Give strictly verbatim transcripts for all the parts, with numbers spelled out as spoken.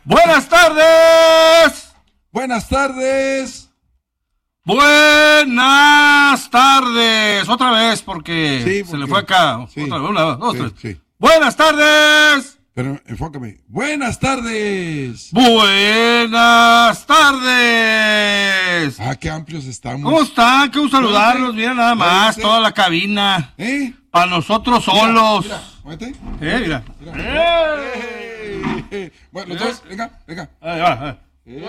Buenas tardes. Buenas tardes. Buenas tardes. Otra vez porque, Sí, porque se le fue acá. sí, Otra vez, una, dos, sí, tres. sí. Buenas tardes. Pero enfócame. Buenas tardes. Buenas tardes. Ah, qué amplios estamos. ¿Cómo están? Qué gusto saludarlos. Mira nada más, Oíste. toda la cabina. ¿Eh? Para nosotros solos. Mira, muévete. Eh, mira. Mira. Eh. Eh. Bueno, los dos, venga, venga. Ahí va, ahí.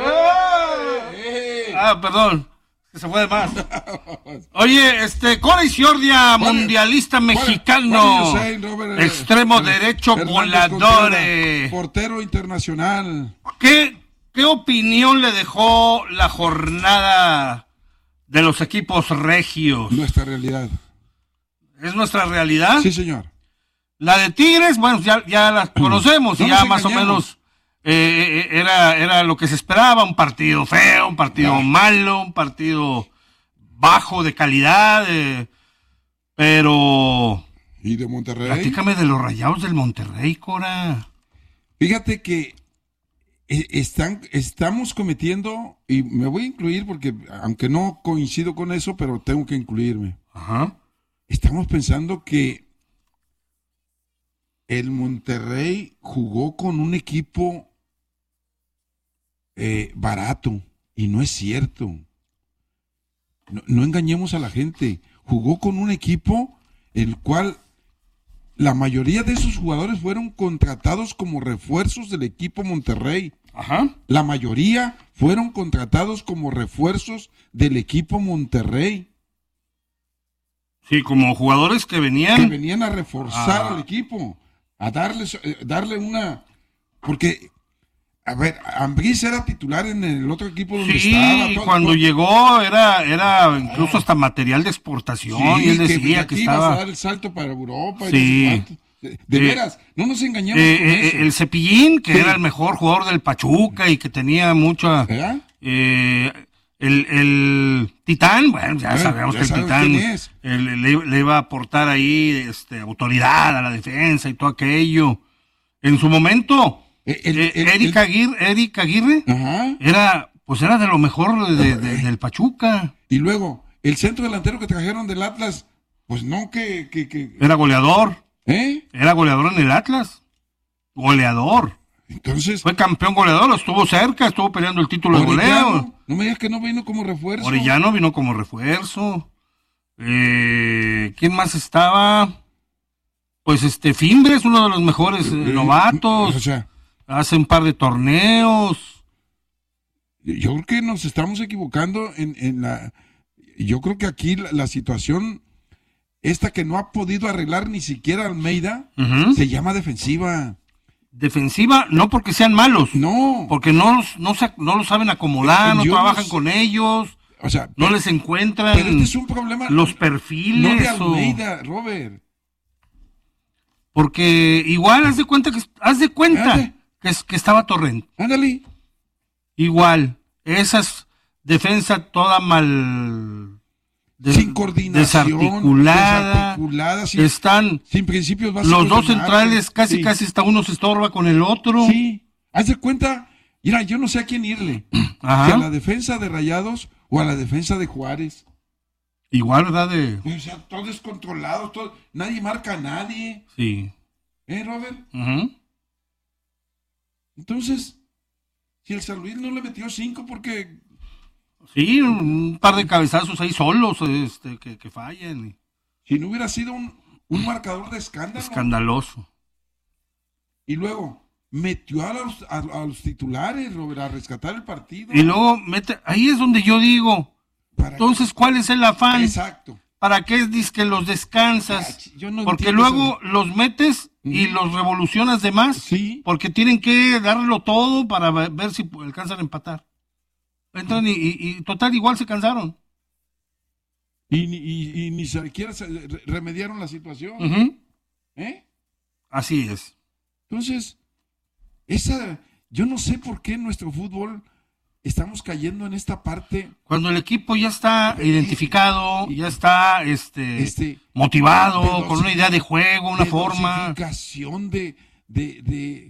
Eh. Ah, perdón. Se fue de más. Oye, este, Cora Isiordia, mundialista mexicano, What do you say, Robert? extremo Eh, derecho, Hernández volador. Contreras, portero internacional. ¿Qué, ¿Qué opinión le dejó la jornada de los equipos regios? Nuestra realidad. ¿Es nuestra realidad? Sí, señor. La de Tigres, bueno, ya, ya la conocemos, No y ya nos más o engañemos. menos eh, era, era lo que se esperaba, un partido feo, un partido Ah. malo, un partido bajo de calidad, eh, pero ¿Y de Monterrey? platícame de los Rayados del Monterrey, Cora. Fíjate que eh, están, estamos cometiendo, y me voy a incluir porque, aunque no coincido con eso, pero tengo que incluirme. Ajá. Estamos pensando que el Monterrey jugó con un equipo eh, barato, y no es cierto. No, no engañemos a la gente. Jugó con un equipo el cual la mayoría de esos jugadores fueron contratados como refuerzos del equipo Monterrey. Ajá. La mayoría fueron contratados como refuerzos del equipo Monterrey, Sí, como jugadores que que venían. venían a reforzar Ah. al equipo, a darle, eh, darle una... Porque, a ver, Ambriz era titular en el otro equipo donde Sí, estaba. todo- cuando todo- llegó era, era incluso hasta material de exportación, Sí, y él que decía aquí que ibas a estaba... dar el salto para Europa. y Sí. no sé cuánto. De, de Eh, veras, no nos engañemos Eh, con eh, eso. el Cepillín, que Sí. era el mejor jugador del Pachuca y que tenía mucha... ¿Verdad? eh, el, el Titán, bueno, ya Eh, sabemos ya que el sabemos Titán quién es. el- le, le iba a aportar ahí este, autoridad a la defensa y todo aquello. En su momento, Eh, el- eh, el- Eric, el- Aguirre, Eric Aguirre Ajá. era, pues era de lo mejor de- de- del Pachuca. Y luego, el centro delantero que trajeron del Atlas, pues no que... que, que Era goleador, ¿eh? era goleador en el Atlas. Goleador. Entonces, Fue campeón goleador, estuvo cerca, estuvo peleando el título de goleo. Orellano, no me digas que no vino como refuerzo. Orellano vino como refuerzo. Eh, ¿Quién más estaba? Pues este Fimbres, uno de los mejores eh, Eh, novatos. O sea, Hace un par de torneos. yo creo que nos estamos equivocando en, en la... Yo creo que aquí la, la situación, esta que no ha podido arreglar ni siquiera Almeida, Ujú. se llama defensiva. Defensiva, no porque sean malos, No, porque no los, no, se- no los saben acomodar, no Yo trabajan no- con ellos, o sea, no pero, les encuentran pero este es un problema los no perfiles. de o- Almeida, Robert. porque igual, haz de cuenta que, haz de cuenta Ándale. que, es- que estaba Torrent. Ándale. Igual, esas defensa toda mal de- Sin coordinación, desarticulada, desarticulada, sin, están sin principios básicos. los dos de nada. centrales casi Sí. casi hasta uno se estorba con el otro. Sí, haz de cuenta, mira, yo no sé a quién irle, Ajá. si a la defensa de Rayados o a la defensa de Juárez. Igual, ¿verdad? De, O sea, todo descontrolado, todo, nadie marca a nadie, sí. ¿eh, Robert? Ujú. Entonces, si el San Luis no le metió cinco porque... Sí, un par de cabezazos ahí solos este, que, que fallen. Si no hubiera sido un, un marcador de escándalo. Escandaloso. Y luego metió a los, a, a los titulares, Robert, a rescatar el partido. Y luego mete, ahí es donde yo digo, Para- entonces, ¿cuál es el afán? Exacto. ¿Para qué dices que los descansas? Yo no Porque entiendo luego los metes y Ujú. los revolucionas de más. Sí. Porque tienen que darlo todo para ve- ver si alcanzan a empatar. Entran y, y- y total igual se cansaron. Y, ni- y, y ni siquiera se re- remediaron la situación. Ujú. ¿Eh? Así es. Entonces, esa, yo no sé por qué en nuestro fútbol estamos cayendo en esta parte. Cuando el equipo ya está identificado, ya está este, Este, motivado, de con una idea de juego, una de forma. dosificación de, de, de,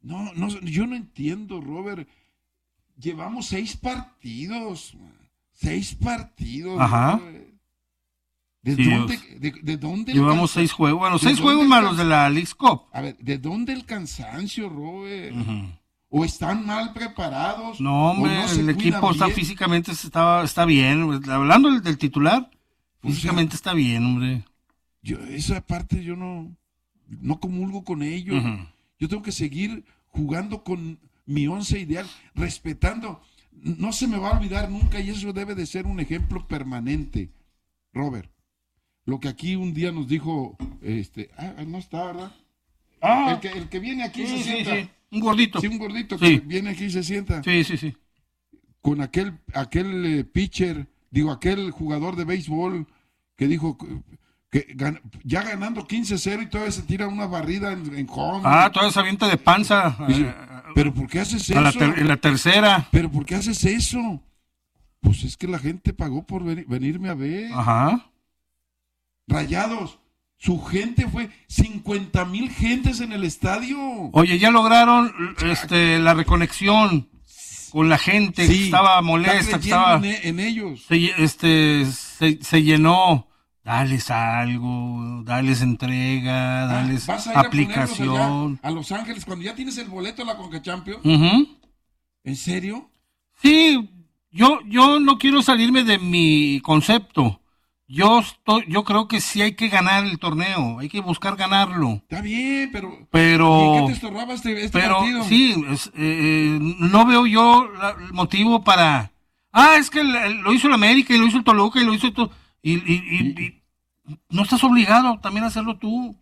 No, no, yo no entiendo, Robert. Llevamos seis partidos. Seis partidos. Ajá. Robert. ¿De, Sí, dónde, de, de dónde el Llevamos cansa- seis juegos, bueno, ¿de seis dónde juegos el más cansa- los de la Leagues Cup. A ver, ¿de dónde el cansancio, Robert? Ujú. ¿O están mal preparados? No, o hombre, no se el cuidan equipo está bien? físicamente está, está bien. Hablando del, del titular, O sea, físicamente está bien, hombre. Yo, esa parte yo no, no comulgo con ello. Ujú. Yo tengo que seguir jugando con mi once ideal, respetando. No se me va a olvidar nunca y eso debe de ser un ejemplo permanente. Robert, lo que aquí un día nos dijo, este, ah, no está, ¿verdad? Ah, El que, el que viene aquí sí, se sí, sienta. sí. Un gordito. Sí, un gordito Sí. que viene aquí y se sienta. Sí, sí, sí. Con aquel, aquel eh, pitcher, digo, aquel jugador de béisbol que dijo que, que gan- ya ganando quince cero y todavía se tira una barrida en, en home. Ah, toda esa vienta de panza. Dice, eh, pero ¿por qué haces a la eso? ter- en la tercera. ¿Pero por qué haces eso? Pues es que la gente pagó por veni- venirme a ver. Ajá. Rayados, su gente fue cincuenta mil gentes en el estadio. Oye, ya lograron este, la reconexión con la gente que Sí, estaba molesta, está que creyendo estaba... en, e- en ellos. Se, este, se, se llenó. Dales algo, dales entrega, Ah, dales ¿vas a ir a ponerlos aplicación. allá a Los Ángeles cuando ya tienes el boleto a la Conca Champions? Ujú. ¿En serio? Sí, yo, yo no quiero salirme de mi concepto. Yo estoy, yo creo que sí hay que ganar el torneo, hay que buscar ganarlo. Está bien, pero... ¿Y Pero, qué te estorbaba este, este pero partido? sí, es, eh, no veo yo la- el motivo para. Ah, es que el- el- lo hizo el América y lo hizo el Toluca y lo hizo todo. Y, y, y- y no estás obligado también a hacerlo tú.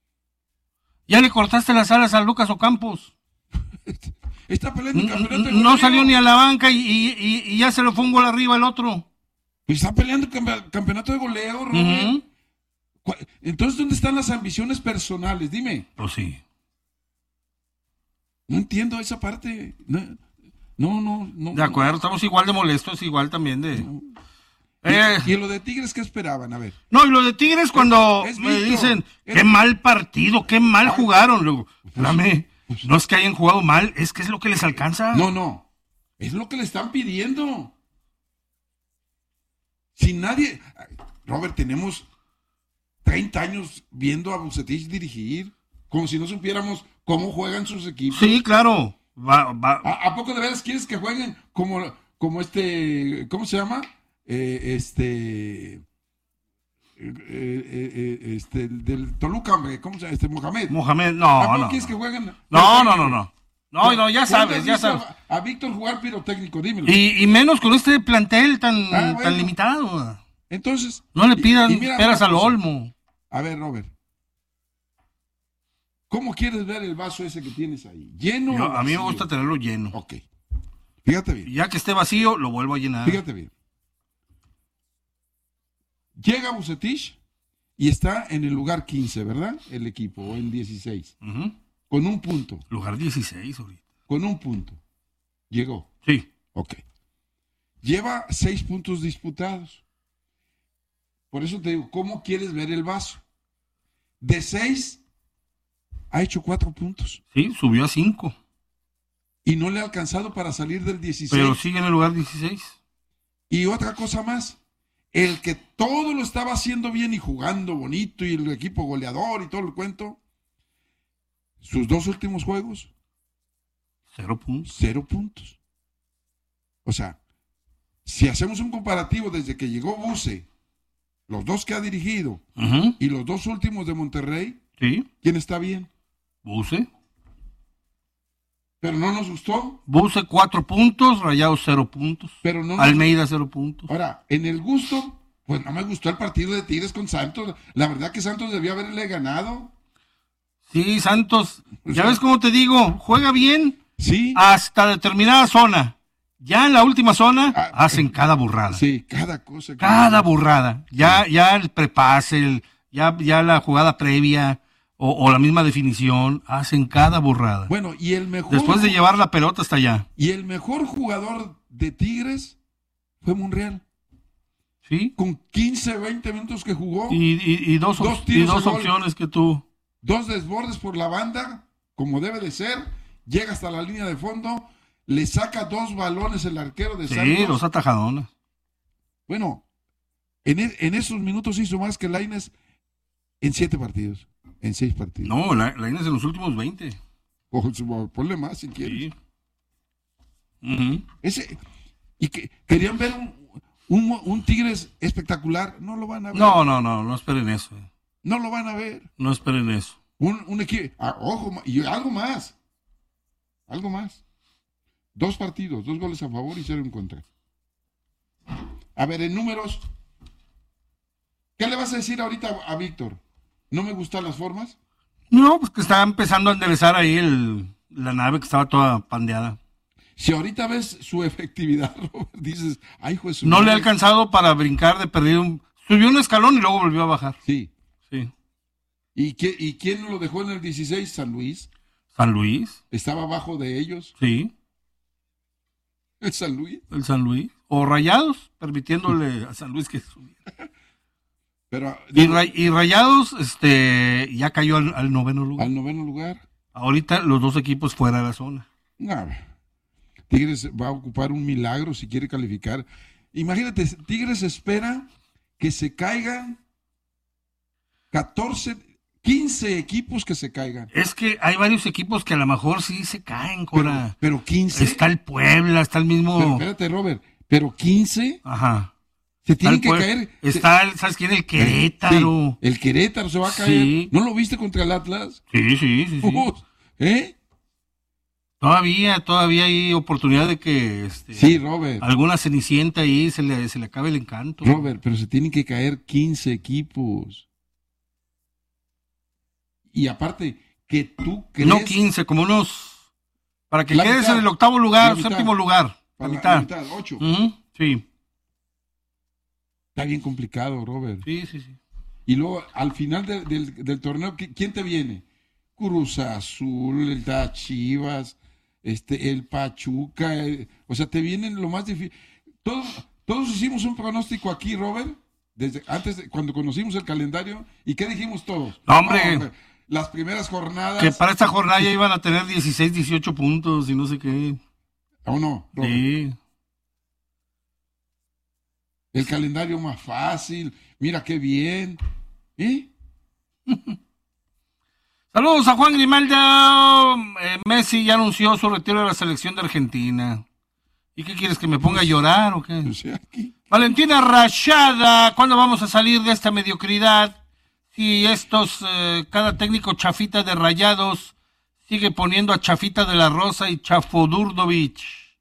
Ya le cortaste las alas a Lucas Ocampos. Está peleando el campeonato de No goleo. salió ni a la banca y, y- y- y ya se le fue un gol arriba el otro. Pues está peleando el campe- campeonato de goleo, Robert. Ujú. ¿Cuál- Entonces, ¿dónde están las ambiciones personales? Dime. Pues sí. No entiendo esa parte. No, no, no. no De acuerdo, estamos igual de molestos, igual también de. ¿Y, Eh, y lo de Tigres qué esperaban? A ver. no, y lo de Tigres cuando Es me Víctor. dicen, Es- qué mal partido, qué mal Ah. jugaron. Luego, espérame, pues- no es que hayan jugado mal, es que es lo que les alcanza. No, no. Es lo que le están pidiendo. Si nadie. Robert, tenemos treinta años viendo a Bucetich dirigir, como si no supiéramos cómo juegan sus equipos. Sí, claro. Va, va. ¿A, a poco de veras quieres que jueguen como, como este, ¿cómo se llama? Eh, este, eh, eh, eh, este, el del Toluca, hombre, ¿cómo se llama? Este, Mohamed. Mohamed, ¿A no, poco no. quieres que jueguen? No, no, no, no. No, no, ya ¿Cuándo sabes, has ya visto sabes. A, a Víctor jugar pirotécnico, dímelo. Y, y menos con este plantel tan, Ah, bueno. tan limitado. Entonces. No le y- pidan y mira peras una al cosa. olmo. A ver, Robert. ¿Cómo quieres ver el vaso ese que tienes ahí? ¿Lleno Yo- o a mí me vacío? gusta tenerlo lleno. Ok. Fíjate bien. Ya que esté vacío, lo vuelvo a llenar. Fíjate bien. Llega Bucetich y está en el lugar quince, ¿verdad? El equipo, o en dieciséis. Ujú. Con un punto. Lugar dieciséis ahorita. Con un punto. Llegó. Sí. Ok. Lleva seis puntos disputados. Por eso te digo, ¿cómo quieres ver el vaso? De seis, ha hecho cuatro puntos. Sí, subió a cinco. Y no le ha alcanzado para salir del dieciséis. Pero sigue en el lugar dieciséis. Y otra cosa más. El que todo lo estaba haciendo bien y jugando bonito y el equipo goleador y todo el cuento. Sus dos últimos juegos, Cero puntos. cero puntos. O sea, si hacemos un comparativo desde que llegó Buse, los dos que ha dirigido Ujú. y los dos últimos de Monterrey, Sí. ¿quién está bien? Buse. Pero no nos gustó. Buse cuatro puntos, Rayados cero puntos. Pero no nos- Almeida cero puntos. Ahora, en el gusto, pues no me gustó el partido de Tigres con Santos. La verdad que Santos debió haberle ganado. Sí, Santos. Ya ves cómo te digo, juega bien Sí. hasta determinada zona. Ya en la última zona Ah, hacen cada burrada. Sí, cada cosa. que- Cada burrada. Ya, ya el prepase, el- ya, ya la jugada previa o, o la misma definición, hacen cada burrada. Bueno, y el mejor. Después de llevar la pelota hasta allá. Y el mejor jugador de Tigres fue Monreal. ¿Sí? Con quince, veinte minutos que jugó, Y, y- y dos, op- Dos y tiros dos a gol. opciones que tú. dos desbordes por la banda, como debe de ser, llega hasta la línea de fondo, le saca dos balones el arquero de Sí, Santos. dos atajadonas. Bueno, en, e- en esos minutos hizo más que Lainez en siete partidos, en seis partidos. No, la, la Inés en los últimos veinte. O, o ponle más si quieres. Sí. Ujú. Ese, y que querían ver un, un, un Tigres espectacular, no lo van a ver. No, no, no, no esperen eso. eh. No lo van a ver. No esperen eso. Un, un equipo, ah, ojo, ma- y algo más. Algo más. Dos partidos, dos goles a favor y cero en contra. A ver, en números, ¿qué le vas a decir ahorita a, a Víctor? ¿No me gustan las formas? No, pues que estaba empezando a enderezar ahí el, la nave que estaba toda pandeada. Si ahorita ves su efectividad, Robert, dices, ay, hijo de su No le ha madre". alcanzado para brincar de perdido. un- Subió un escalón y luego volvió a bajar. Sí. Sí. ¿Y, qué, ¿Y quién lo dejó en el dieciséis? San Luis. San Luis, Estaba abajo de ellos. sí. El San Luis. El San Luis. O Rayados, permitiéndole a San Luis que subiera. Pero Y, Ra- y Rayados, este, ya cayó al, al noveno lugar. al noveno lugar. Ahorita los dos equipos fuera de la zona. No, Tigres va a ocupar un milagro si quiere calificar. Imagínate, Tigres espera que se caigan catorce, quince equipos que se caigan. Es que hay varios equipos que a lo mejor sí se caen, Pero, Cora. pero quince. Está el Puebla, está el mismo. Pero espérate, Robert. Pero quince Ajá. se Está tienen el que Pue- caer. Está, el, ¿sabes quién? El Querétaro. Sí, el Querétaro se va a caer. Sí. ¿No lo viste contra el Atlas? Sí, sí, sí, sí. Uh, ¿Eh? Todavía, todavía hay oportunidad de que este, Sí, Robert. alguna cenicienta ahí se le, se le acabe el encanto. Robert, pero se tienen que caer quince equipos. Y aparte, que tú crees... No quince, como unos. Para que La quedes mitad. en el octavo La lugar, mitad. séptimo lugar. La para mitad. la mitad, ocho. Ujú, sí, Está bien complicado, Robert. sí, sí, sí. Y luego, al final de- del, del torneo, ¿qui- ¿quién te viene? Cruz Azul, el da Chivas, este, el Pachuca, el- o sea, te vienen lo más difícil. Todos, todos hicimos un pronóstico aquí, Robert, desde antes, de, cuando conocimos el calendario, ¿y qué dijimos todos? No, hombre. Las primeras jornadas. Que para esta jornada ya iban a tener dieciséis, dieciocho puntos y no sé qué. ¿O no, Robert? Sí. El calendario más fácil, mira qué bien. ¿Eh? Saludos a Juan Grimaldo. Eh, Messi ya anunció su retiro de la selección de Argentina. ¿Y qué quieres, que me ponga a llorar o qué? O sea, aquí. Valentina Rayada, ¿cuándo vamos a salir de esta mediocridad? Si estos, eh, cada técnico chafita de Rayados sigue poniendo a Chafita de la Rosa y Chafodurdovic.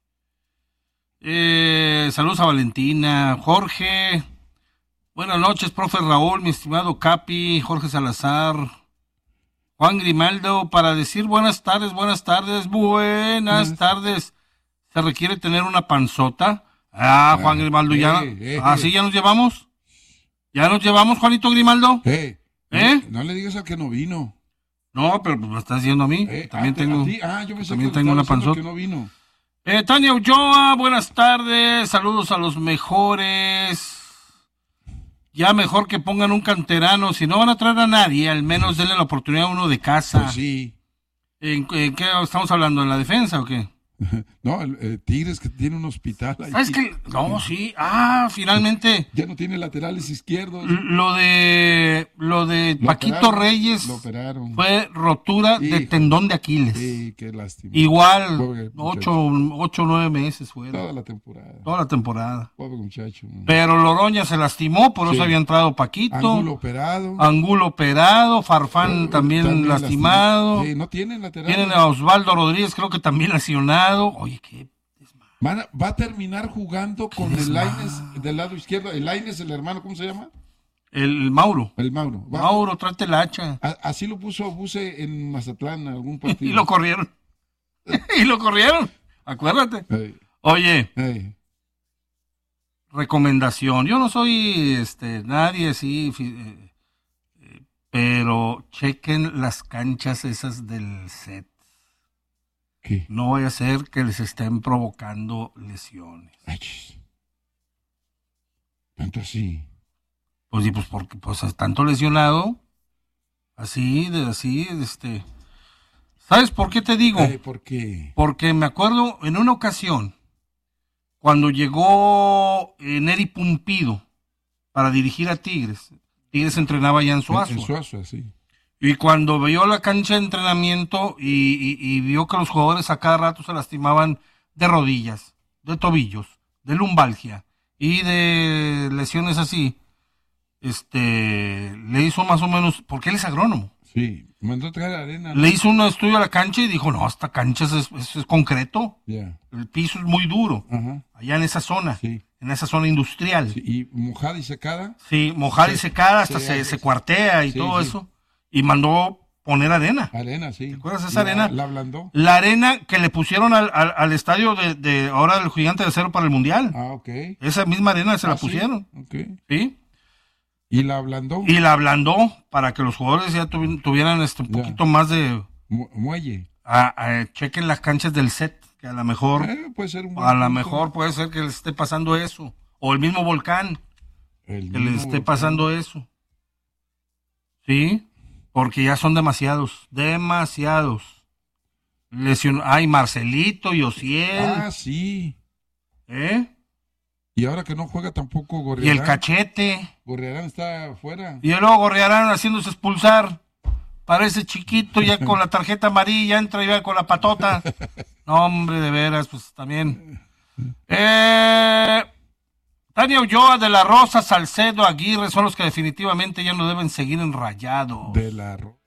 Eh, saludos a Valentina, Jorge. Buenas noches, profe Raúl, mi estimado Capi, Jorge Salazar. Juan Grimaldo, para decir buenas tardes, buenas tardes, buenas Buenas. tardes. ¿Se requiere tener una panzota? Ah, Juan Ah, Grimaldo, ya. eh, eh, ¿Ah, eh. sí, ya nos llevamos? ¿Ya nos llevamos, Juanito Grimaldo? Eh, ¿Eh? No, no le digas al que no vino. No, pero pues me estás diciendo a mí. Eh, también ah, te- tengo. a ti, ah, yo pensé también que le tengo una estaba diciendo panzota. que no vino. Eh, Tania Ulloa, buenas tardes. Saludos a los mejores. Ya mejor que pongan un canterano. Si no van a traer a nadie, al menos denle la oportunidad a uno de casa. Pues sí. ¿En, en qué estamos hablando? ¿En la defensa o qué? No, el, el Tigres que tiene un hospital ahí. ¿Sabes qué? No, sí. Ah, finalmente. Ya no tiene laterales izquierdos. Lo de lo de Lo Paquito operaron, Reyes Lo operaron. fue rotura de Sí. tendón de Aquiles. Sí, qué lástima. Igual, Pobre ocho, muchacho. ocho o nueve meses fuera. Toda la temporada. Toda la temporada. Pobre muchacho. Pero Loroña se lastimó, por Sí. eso había entrado Paquito. Ángulo operado. Angulo operado, Farfán también, lastimado. Sí, no tienen laterales. Tienen a Osvaldo Rodríguez, creo que también lesionado. Oye, qué desmadre. Van a- va a terminar jugando con el desmadre. Lainez del lado izquierdo. El Lainez, el hermano, ¿cómo se llama? El Mauro. El Mauro. Va- Mauro, trate el hacha. a- así lo puso Buse en Mazatlán, en algún partido. Y lo corrieron. y lo corrieron. Acuérdate. Ey, Oye, ey. recomendación. Yo no soy este nadie así, fi- eh, eh, pero chequen las canchas esas del set. ¿Qué? No vaya a ser que les estén provocando lesiones. Ay, chis. Tanto así. Pues sí, pues porque pues tanto lesionado, así, de así, este, ¿Sabes por qué te digo? Eh, ¿Por qué? Porque me acuerdo en una ocasión, cuando llegó eh, Neri Pumpido para dirigir a Tigres. Tigres entrenaba ya en Suazua. En, en Suazua, sí. Y cuando vio la cancha de entrenamiento y, y, y vio que los jugadores a cada rato se lastimaban de rodillas, de tobillos, de lumbalgia y de lesiones así, este, le hizo más o menos, porque él es agrónomo. Sí, mandó traer arena, ¿no? Le hizo un estudio a la cancha y dijo, no, esta cancha es, es, es concreto, yeah. El piso es muy duro, Ajá. allá en esa zona, Sí. en esa zona industrial. Sí, y mojada y secada. Sí, mojada y Sí, secada, hasta sí, se, sí. se cuartea y Sí, todo sí. eso, y mandó poner arena. Arena, sí. ¿Te acuerdas de esa la, arena? La ablandó. La arena que le pusieron al, al, al estadio de, de ahora del Gigante de Acero para el Mundial. Ah, ok. Esa misma arena se Ah, la sí, pusieron. ok. ¿Sí? Y la ablandó. Y la ablandó para que los jugadores ya tuvi- tuvieran este un Ya. poquito más de... Mu- muelle. A, a- chequen las canchas del set, que a lo mejor, Eh, puede ser un buen a lo punto. mejor puede ser que les esté pasando eso. O el mismo volcán, El que mismo les esté volcán. pasando eso. ¿Sí? Porque ya son demasiados, demasiados. Lesion... Ay, Marcelito y Ociel. Ah, sí. ¿Eh? Y ahora que no juega tampoco Y Gorriarán. el Cachete. Gorriarán está afuera. Y luego Gorriarán haciéndose expulsar. Parece chiquito ya con la tarjeta amarilla, entra y va con la patota. No, hombre, de veras, pues también. Eh, Tania Ulloa, De la Rosa, Salcedo, Aguirre son los que definitivamente ya no deben seguir en Rayados. De la Ro-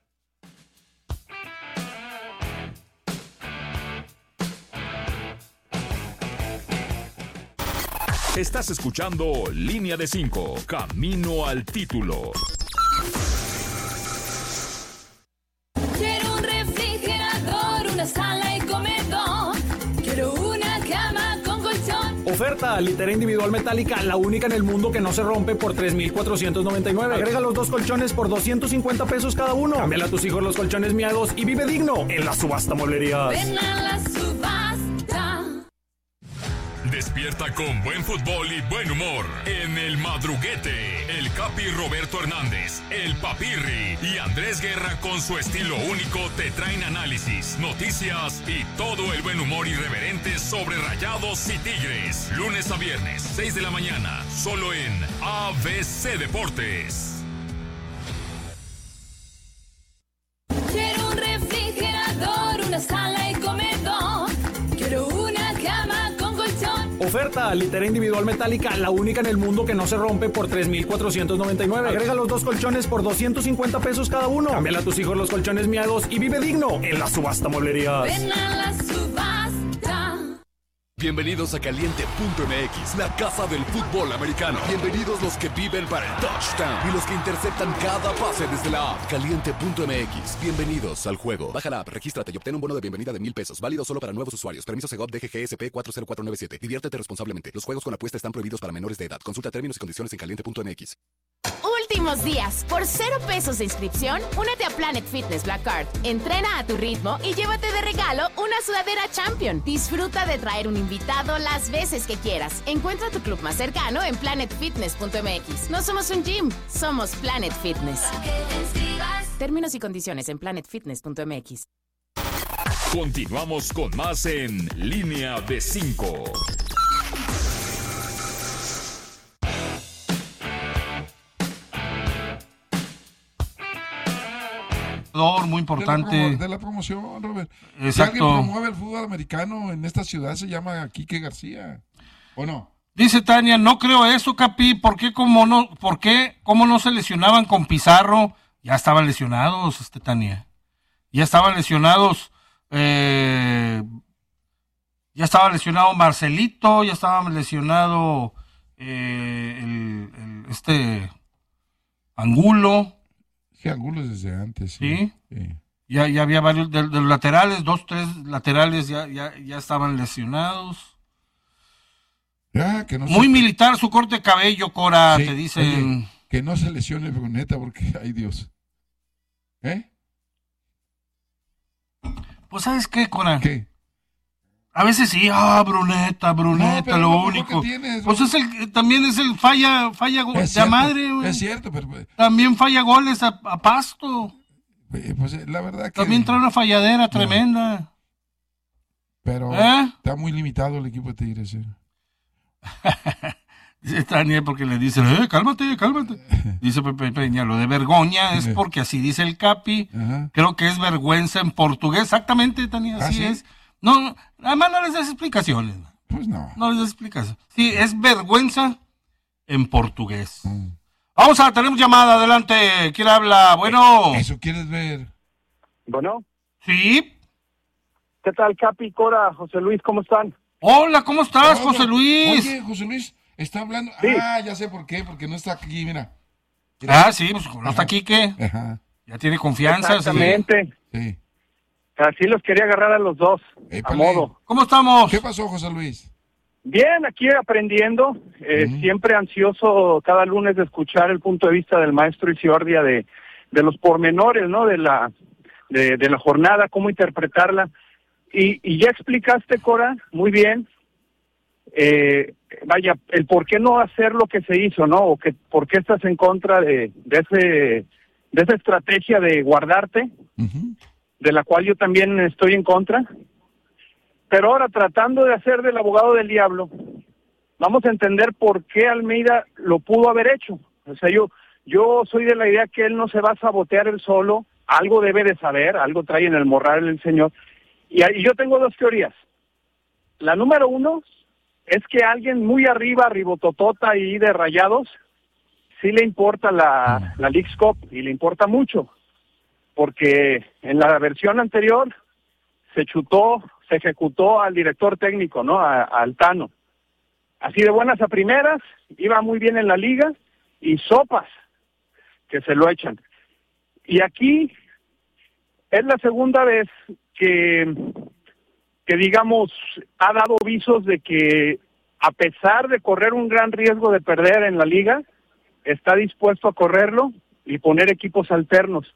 Estás escuchando Línea de cinco, Camino al Título. Quiero un refrigerador, una sala y comedor. Quiero una cama con colchón. Oferta, litera individual metálica, la única en el mundo que no se rompe por tres mil cuatrocientos noventa y nueve. Agrega los dos colchones por doscientos cincuenta pesos cada uno. Cámbiale a tus hijos los colchones miados y vive digno en la subasta mueblerías. Ven a la subasta. Despierta con buen fútbol y buen humor en El Madruguete. El Capi Roberto Hernández, el Papirri y Andrés Guerra con su estilo único te traen análisis, noticias y todo el buen humor irreverente sobre Rayados y Tigres. Lunes a viernes, seis de la mañana, solo en A B C Deportes. Quiero un refrigerador, una sala y comedor. Quiero una cama con colchón. Oferta, litera individual metálica, la única en el mundo que no se rompe por tres mil cuatrocientos noventa y nueve. Agrega los dos colchones por doscientos cincuenta pesos cada uno. Cámbiale a tus hijos los colchones miados y vive digno en la subasta mueblerías. Ven a la subasta. Bienvenidos a Caliente punto M X, la casa del fútbol americano. Bienvenidos los que viven para el touchdown y los que interceptan cada pase desde la app. Caliente punto M X, bienvenidos al juego. Baja la app, regístrate y obtén un bono de bienvenida de mil pesos, válido solo para nuevos usuarios. Permiso Segov D G G S P cuatro cero cuatro nueve siete. Diviértete responsablemente. Los juegos con apuesta están prohibidos para menores de edad. Consulta términos y condiciones en caliente punto M X. Últimos días. Por cero pesos de inscripción, únete a Planet Fitness Black Card. Entrena a tu ritmo y llévate de regalo una sudadera Champion. Disfruta de traer un invitado las veces que quieras. Encuentra tu club más cercano en planet fitness punto M X. No somos un gym, somos Planet Fitness. Términos y condiciones en planet fitness punto M X. Continuamos con más en Línea de cinco. Muy importante. De la, promo- de la promoción, Robert. Si Exacto. alguien promueve el fútbol americano en esta ciudad, se llama Quique García. ¿O no? Dice Tania, no creo eso, Capi. ¿Por qué, cómo no, por qué, cómo no se lesionaban con Pizarro? Ya estaban lesionados, este Tania. Ya estaban lesionados. Eh, ya estaba lesionado Marcelito, ya estaba lesionado eh, el, el- este Angulo. Sí, Angulo desde antes. ¿Sí? Sí. Ya, ya había varios de, de los laterales, dos, tres laterales ya, ya, ya estaban lesionados. Ya, que no Muy se, militar su corte de cabello, Cora, sí, te dicen. oye, que no se lesione Bruneta porque, ay Dios. ¿Eh? Pues, ¿sabes qué, Cora? ¿Qué? A veces sí, ah, Bruneta, Bruneta, No, pero lo lo mejor único. que tienes, Pues es el, también es el falla, falla go- Es de cierto, madre, güey. Es cierto, pero También falla goles a, a Pasto. Eh, Pues eh, la verdad que... También trae una falladera tremenda. Pero ¿Eh? está muy limitado el equipo de Tigres. eh. Dice Daniel porque le dicen, eh, cálmate, cálmate. Dice Pepe Peña, lo de vergoña es porque así dice el Capi. Ajá. Creo que es vergüenza en portugués. Exactamente, Daniel, ¿Ah, así sí? es. No, no, además no les das explicaciones. Pues no. No les das explicaciones. Sí, es vergüenza en portugués. Mm. Vamos a, tenemos llamada, adelante. ¿Quién habla? Bueno. ¿Eso quieres ver? Bueno, Sí. ¿qué tal, Capi, Cora, José Luis? ¿Cómo están? Hola, ¿cómo estás, Hola. José Luis? Oye, José Luis, está hablando... Sí. Ah, ya sé por qué, porque no está aquí, mira. Mira. Ah, sí, pues no está aquí, ¿qué? Ajá, Ya tiene confianza. Sí. Exactamente. sí. Así los quería agarrar a los dos, Épale. a modo. ¿Cómo estamos? ¿Qué pasó, José Luis? Bien, aquí aprendiendo, eh, Ujú. siempre ansioso cada lunes de escuchar el punto de vista del maestro Isiordia de, de los pormenores, ¿no? De la, de, de la jornada, cómo interpretarla. Y, y ya explicaste, Cora, muy bien, eh, vaya, el por qué no hacer lo que se hizo, ¿no? O que por qué estás en contra de, de ese, de esa estrategia de guardarte, Ujú. de la cual yo también estoy en contra. Pero ahora, tratando de hacer del abogado del diablo, vamos a entender por qué Almeida lo pudo haber hecho. O sea, yo, yo soy de la idea que él no se va a sabotear él solo, algo debe de saber, algo trae en el morral el señor. Y, y yo tengo dos teorías. La número uno es que alguien muy arriba, arribototota y de Rayados, sí le importa la, la Leagues Cup y le importa mucho. Porque en la versión anterior se chutó, se ejecutó al director técnico, ¿no? A, a Altano. Así de buenas a primeras, iba muy bien en la liga y sopas que se lo echan. Y aquí es la segunda vez que, que digamos, ha dado visos de que a pesar de correr un gran riesgo de perder en la liga, está dispuesto a correrlo y poner equipos alternos.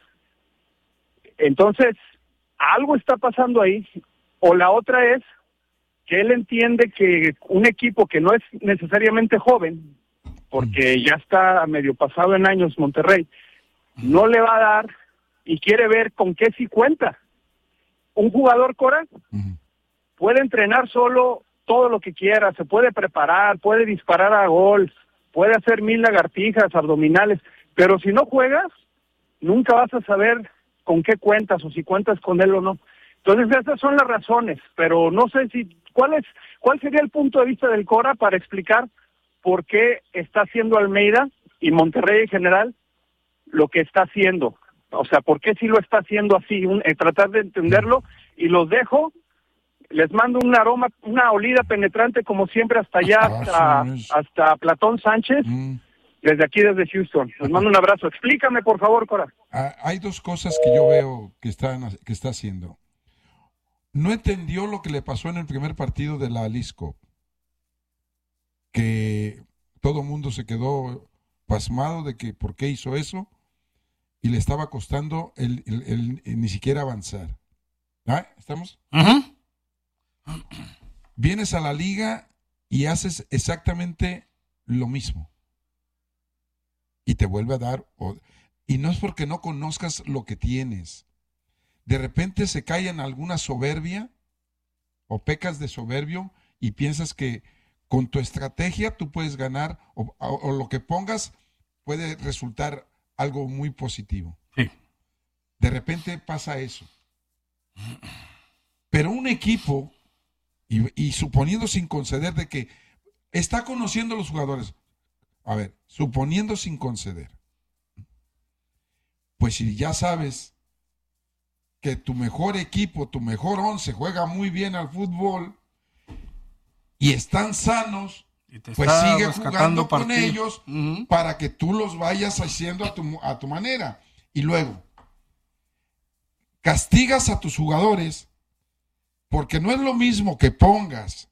Entonces, algo está pasando ahí. O la otra es que él entiende que un equipo que no es necesariamente joven, porque ya está medio pasado en años Monterrey, no le va a dar y quiere ver con qué sí cuenta. Un jugador, Cora, Ujú. puede entrenar solo todo lo que quiera, se puede preparar, puede disparar a gol, puede hacer mil lagartijas, abdominales, pero si no juegas, nunca vas a saber con qué cuentas o si cuentas con él o no. Entonces esas son las razones, pero no sé si cuál es cuál sería el punto de vista del Cora para explicar por qué está haciendo Almeida y Monterrey en general lo que está haciendo. O sea, por qué sí lo está haciendo así, un, eh, tratar de entenderlo y los dejo. Les mando un aroma, una olida penetrante como siempre hasta allá, hasta, hasta Platón Sánchez, Mm. desde aquí, desde Houston. Les mando un abrazo. Explícame, por favor, Cora. Ah, hay dos cosas que yo veo que, están, que está haciendo. No entendió lo que le pasó en el primer partido de la Lisco, que todo el mundo se quedó pasmado de que por qué hizo eso y le estaba costando el, el- el- el ni siquiera avanzar. ¿Ah? ¿Estamos? Ujú. Vienes a la liga y haces exactamente lo mismo. Y te vuelve a dar... o- y no es porque no conozcas lo que tienes. De repente se cae en alguna soberbia o pecas de soberbio y piensas que con tu estrategia tú puedes ganar o, o- o lo que pongas puede resultar algo muy positivo. Sí. De repente pasa eso. Pero un equipo, y, y suponiendo sin conceder de que está conociendo a los jugadores, a ver, suponiendo sin conceder, pues si ya sabes que tu mejor equipo, tu mejor once juega muy bien al fútbol y están sanos, Y te pues está sigue rescatando jugando con partido. ellos Ujú. para que tú los vayas haciendo a tu, a tu manera. Y luego, castigas a tus jugadores porque no es lo mismo que pongas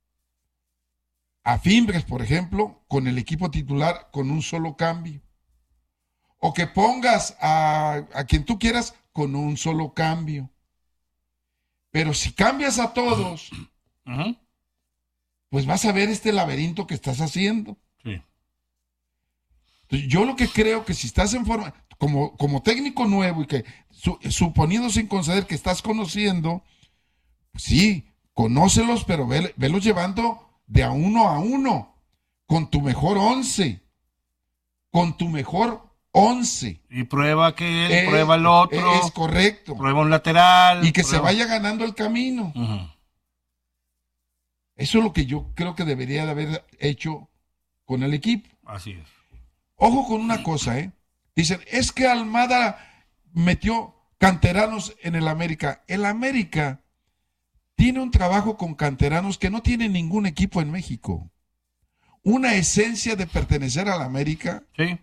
a Fimbres, por ejemplo, con el equipo titular con un solo cambio. O que pongas a, a quien tú quieras con un solo cambio. Pero si cambias a todos, Ujú. pues vas a ver este laberinto que estás haciendo. Sí. Entonces, yo lo que creo que si estás en forma, como, como técnico nuevo y que su, suponiendo sin conceder que estás conociendo, sí, conócelos, pero ve, velos llevando de a uno a uno, con tu mejor once, con tu mejor once. Y prueba que él, Es- prueba el otro. Es correcto. Prueba un lateral. Y que se prueba- vaya ganando el camino. Ujú. Eso es lo que yo creo que debería de haber hecho con el equipo. Así es. Ojo con una cosa, ¿eh? Dicen, es que Almada metió canteranos en el América. El América tiene un trabajo con canteranos que no tiene ningún equipo en México. Una esencia de pertenecer al América Sí.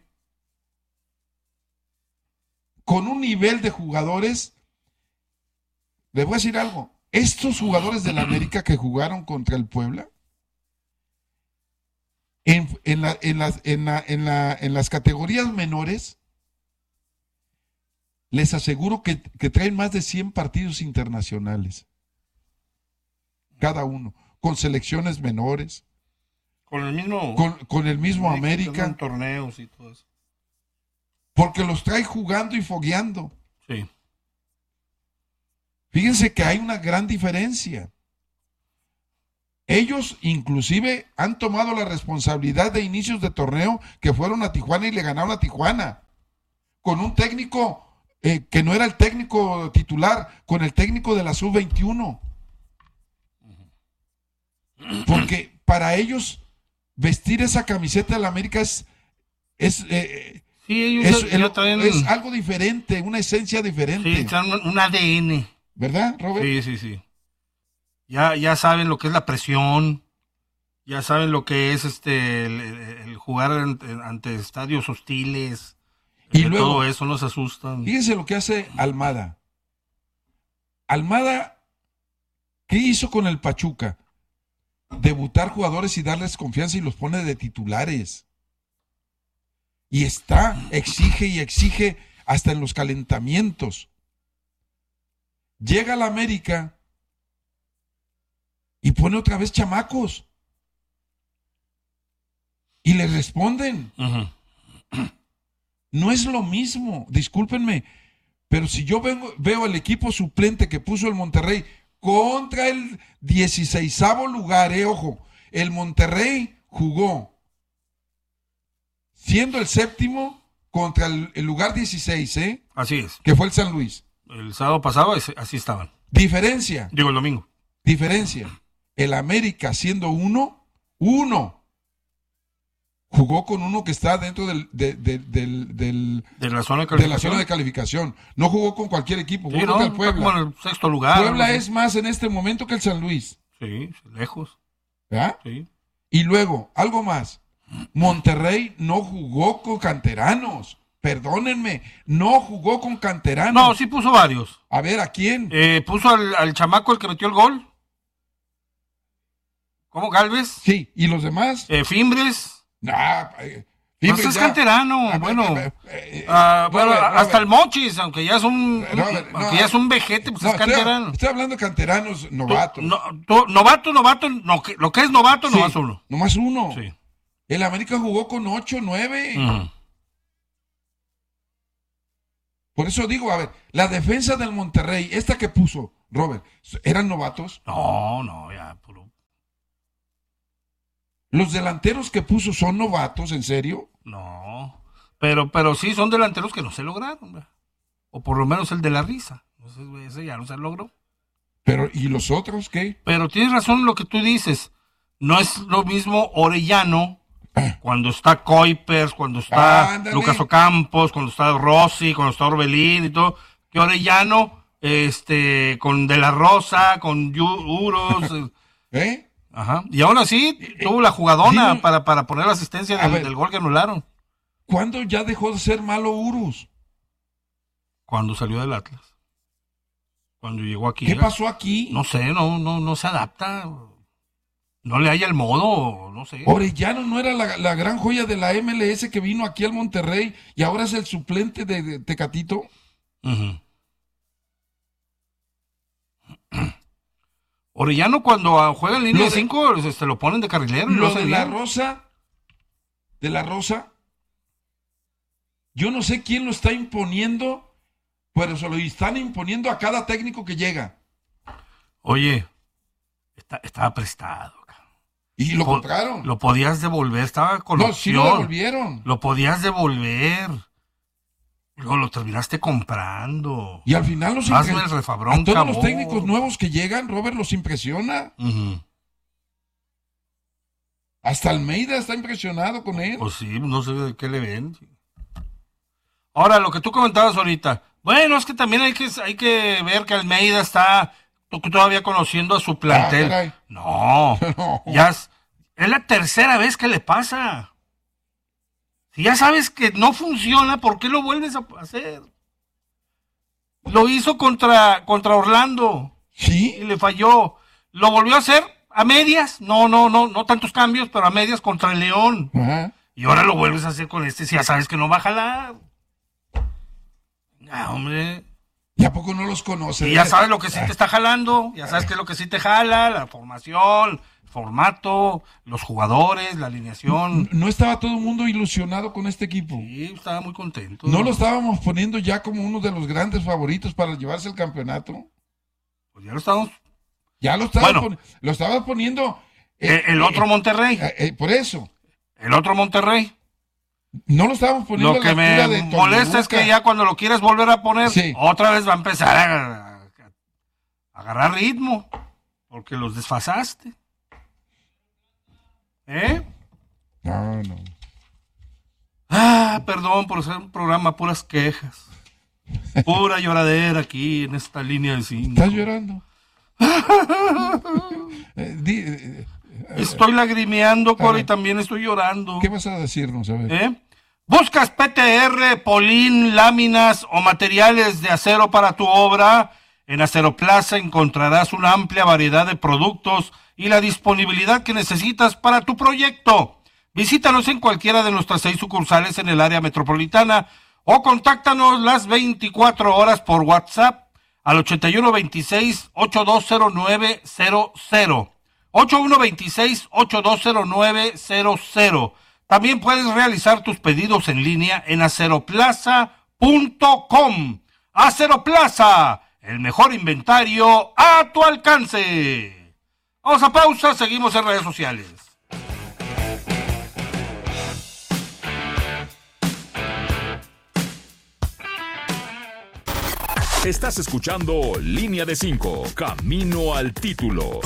con un nivel de jugadores. Les voy a decir algo. Estos jugadores del América que jugaron contra el Puebla, en, en, la- en las, en, la- en la- en las categorías menores, les aseguro que, que traen más de cien partidos internacionales. Cada uno. Con selecciones menores, Con el mismo. con, con el mismo Sí, América, en torneos y todo eso. porque los trae jugando y fogueando. Sí. Fíjense que hay una gran diferencia. Ellos inclusive han tomado la responsabilidad de inicios de torneo que fueron a Tijuana y le ganaron a Tijuana. Con un técnico eh, que no era el técnico titular, con el técnico de la sub veintiuno. Porque para ellos vestir esa camiseta de la América es, es, eh, Sí, ellos es, ya, ya el- traen. es algo diferente, una esencia diferente. Sí, traen un A D N. ¿Verdad, Robert? Sí, sí, sí. Ya, ya saben lo que es la presión. Ya saben lo que es este el, el- el jugar ante, ante estadios hostiles. Y Eh, luego- todo eso no se asustan. Fíjense lo que hace Almada. Almada, ¿qué hizo con el Pachuca? Debutar jugadores y darles confianza y los pone de titulares. Y está, exige y exige hasta en los calentamientos. Llega a la América y pone otra vez chamacos. Y le responden. Ujú. No es lo mismo, discúlpenme, pero si yo vengo, veo el equipo suplente que puso el Monterrey contra el dieciseisavo lugar, eh, ojo, el Monterrey jugó siendo el séptimo contra el, el lugar dieciséis, eh, Así es. que fue el San Luis. El sábado pasado ese- así estaban. Diferencia, Digo, el domingo. diferencia. El América siendo uno, uno. Jugó con uno que está dentro del, de- de- del, del- De la zona de de la calificación. zona de calificación. No jugó con cualquier equipo, Sí, jugó no, contra el está Puebla. como en el sexto lugar. Puebla algo es más en este momento que el San Luis. así. Sí, lejos. ¿Verdad? Sí. Y luego, algo más. Monterrey no jugó con canteranos. Perdónenme, no jugó con canteranos. No, sí puso varios. A ver, ¿a quién? Eh, puso al, al chamaco el que metió el gol. ¿Cómo, Galvez? Sí, ¿y los demás? Eh, Fimbres. Nah, eh, No Fimbres seas ya. canterano, Ah, bueno. eh, eh, Ah, bueno, Robert, hasta Robert. el Monchis, aunque ya es un, Robert, aunque no, ya es un vejete, pues No, es estoy, canterano. estoy hablando de canteranos novatos. No, to- novato, novato, no, que- lo que es novato, Sí, nomás uno. Nomás uno. Sí. El América jugó con ocho, nueve. Ujú. Por eso digo, a ver, la defensa del Monterrey, esta que puso, Robert, ¿eran novatos? No, no, ya, puro. ¿Los delanteros que puso son novatos, en serio? No. Pero, pero sí son delanteros que no se lograron, ¿verdad? O por lo menos el de la risa. Entonces, güey, ese ya no se logró. Pero, ¿y los otros qué? Pero tienes razón en lo que tú dices. No es lo mismo Orellano cuando está Kuipers, cuando está Ándale. Lucas Ocampos, cuando está Rossi, cuando está Orbelín y todo, que Orellano, este, con De La Rosa, con Yu- Uros, eh, ¿Eh? ajá. Y aún así tuvo la jugadona dime- para, para poner la asistencia A del, ver. del gol que anularon. ¿Cuándo ya dejó de ser malo Urus? Cuando salió del Atlas. Cuando llegó aquí. ¿Qué ¿eh? pasó aquí? No sé, no, no, no se adapta. No le haya el modo, no sé. Orellano no era la, la gran joya de la M L S que vino aquí al Monterrey y ahora es el suplente de, de Tecatito. Ujú. Orellano cuando ah, juega en línea Lo de de- cinco, este, lo ponen de carrilero. y Lo no se de la bien. Rosa, de la Rosa, Yo no sé quién lo está imponiendo, pero se lo están imponiendo a cada técnico que llega. Oye, está, estaba prestado. Y lo Po- compraron. Lo podías devolver, estaba con No, sí opción. lo devolvieron. Lo podías devolver. Luego lo terminaste comprando. Y al final los Hazme impre- el refabrón, a todos cabrón. los técnicos nuevos que llegan, Robert, los impresiona. Ujú. Hasta Almeida está impresionado con él. Pues sí, no sé de qué le ven. Ahora, lo que tú comentabas ahorita. Bueno, es que también hay que, hay que ver que Almeida está to- todavía conociendo a su plantel. Ah, caray. No, No. ya es, es la tercera vez que le pasa. Si ya sabes que no funciona, ¿por qué lo vuelves a hacer? Lo hizo contra, contra Orlando ¿Sí? y le falló. Lo volvió a hacer a medias. No, no, no, no tantos cambios, pero a medias contra el León. Ajá. Y ahora lo vuelves a hacer con este, si ya sabes que no va a jalar. Ah, hombre. ¿Y a poco no los conoce? Y ya sabes lo que sí te está jalando, ya sabes qué es lo que sí te jala, la formación, el formato, los jugadores, la alineación. No estaba todo el mundo ilusionado con este equipo. Sí, estaba muy contento. No lo estábamos poniendo ya como uno de los grandes favoritos para llevarse el campeonato. Pues ya lo estamos. Ya lo estabas Bueno. poni- lo estabas poniendo. El, eh, el otro eh, Monterrey, eh, eh, por eso. el otro Monterrey. No lo estábamos poniendo Lo a la que me altura de molesta es que Toluca. ya cuando lo quieres volver a poner, Sí. otra vez va a empezar a, a- a agarrar ritmo, porque los desfasaste. ¿Eh? No, no. Ah, perdón por ser un programa puras quejas. Pura lloradera aquí en esta línea de cinco. ¿Estás llorando? Eh, di- eh, Estoy lagrimeando, Cori, A y ver. también estoy llorando. ¿Qué vas a decirnos? A ver. ¿Eh? ¿Buscas P T R, polín, láminas o materiales de acero para tu obra? En Aceroplaza encontrarás una amplia variedad de productos y la disponibilidad que necesitas para tu proyecto. Visítanos en cualquiera de nuestras seis sucursales en el área metropolitana o contáctanos las veinticuatro horas por WhatsApp al ochenta y uno veintiséis, ochenta y dos cero nueve cero cero. ochenta y uno veintiséis, ochenta y dos cero nueve cero cero. También puedes realizar tus pedidos en línea en aceroplaza punto com. Aceroplaza, el mejor inventario a tu alcance. Vamos a pausa, seguimos en redes sociales. Estás escuchando Línea de cinco, Camino al Título.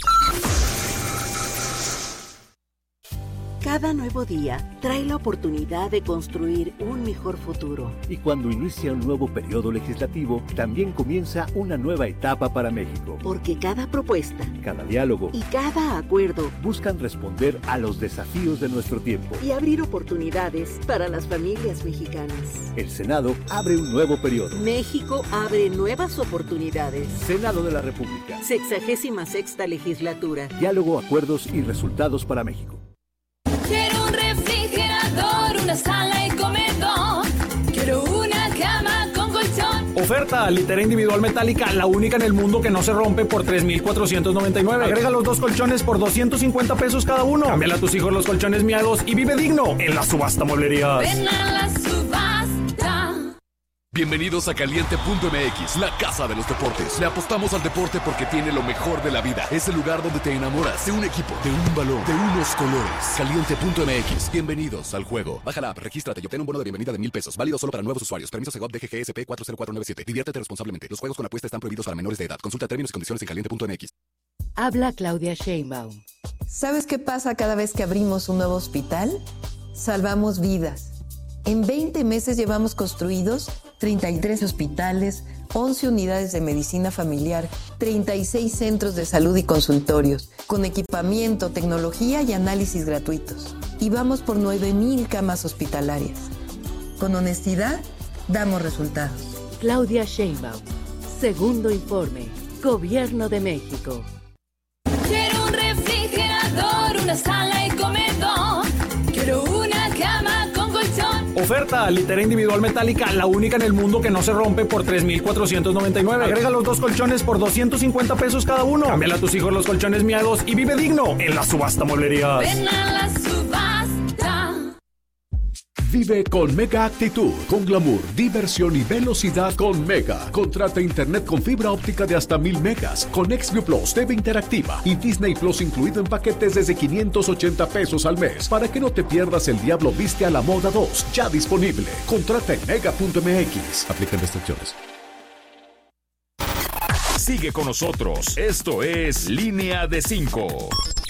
Cada nuevo día trae la oportunidad de construir un mejor futuro. Y cuando inicia un nuevo periodo legislativo, también comienza una nueva etapa para México. Porque cada propuesta Cada diálogo y cada acuerdo buscan responder a los desafíos de nuestro tiempo. y abrir oportunidades para las familias mexicanas. El Senado abre un nuevo periodo. México abre nuevas oportunidades. Senado de la República. Sexagésima sexta legislatura. Diálogo, acuerdos y resultados para México. Quiero un refrigerador, una sala y comedor. Quiero una cama con colchón. Oferta, litera individual metálica, la única en el mundo que no se rompe por tres mil cuatrocientos noventa y nueve. Agrega los dos colchones por doscientos cincuenta pesos cada uno. Cámbiale a tus hijos los colchones miados y vive digno en la subasta mueblerías. Ven a la subasta. Bienvenidos a Caliente punto M X, la casa de los deportes. Le apostamos al deporte porque tiene lo mejor de la vida. Es el lugar donde te enamoras de un equipo, de un balón, de unos colores. Caliente punto M X, bienvenidos al juego. Baja la app, regístrate y obtén un bono de bienvenida de mil pesos. Válido solo para nuevos usuarios. Permiso Segov D G G S P cuatro cero cuatro nueve siete. Diviértete responsablemente. Los juegos con apuesta están prohibidos para menores de edad. Consulta términos y condiciones en caliente punto M X. Habla Claudia Sheinbaum. ¿Sabes qué pasa cada vez que abrimos un nuevo hospital? Salvamos vidas. En veinte meses llevamos construidos treinta y tres hospitales, once unidades de medicina familiar, treinta y seis centros de salud y consultorios, con equipamiento, tecnología y análisis gratuitos. Y vamos por nueve mil camas hospitalarias. Con honestidad, damos resultados. Claudia Sheinbaum. Segundo informe. Gobierno de México. Quiero un refrigerador, una sala y comedor. Quiero una cama con colchón. Oferta, litera individual metálica, la única en el mundo que no se rompe por tres mil cuatrocientos noventa y nueve. Agrega los dos colchones por doscientos cincuenta pesos cada uno. Cámbiale a tus hijos los colchones miados y vive digno en la subasta mueblerías. Ven a la subasta. Vive con Mega Actitud, con glamour, diversión y velocidad con Mega. Contrata internet con fibra óptica de hasta mil megas, con Xview Plus, T V interactiva y Disney Plus incluido en paquetes desde quinientos ochenta pesos al mes. Para que no te pierdas El Diablo Viste a la Moda dos, ya disponible. Contrata en mega punto m x. Aplican restricciones. Sigue con nosotros. Esto es Línea de cinco.